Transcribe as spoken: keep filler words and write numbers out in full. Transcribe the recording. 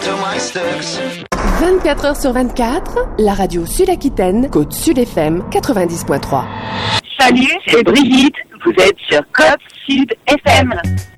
vingt-quatre heures sur vingt-quatre, la radio Sud-Aquitaine, Côte Sud F M quatre-vingt-dix point trois. Salut, c'est Brigitte, vous êtes sur Côte Sud F M.